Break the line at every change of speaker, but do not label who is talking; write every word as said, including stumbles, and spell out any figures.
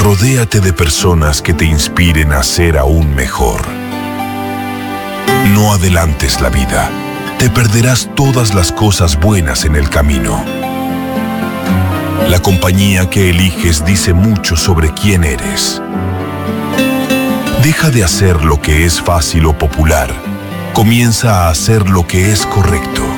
Rodéate de personas que te inspiren a ser aún mejor. No adelantes la vida. Te perderás todas las cosas buenas en el camino. La compañía que eliges dice mucho sobre quién eres. Deja de hacer lo que es fácil o popular. Comienza a hacer lo que es correcto.